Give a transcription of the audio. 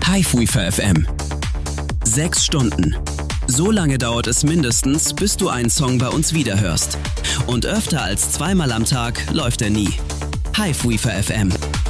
Highweaver FM. 6 Stunden. So lange dauert es mindestens, bis du einen Song bei uns wiederhörst. Und öfter als 2-mal am Tag läuft er nie. Highweaver FM.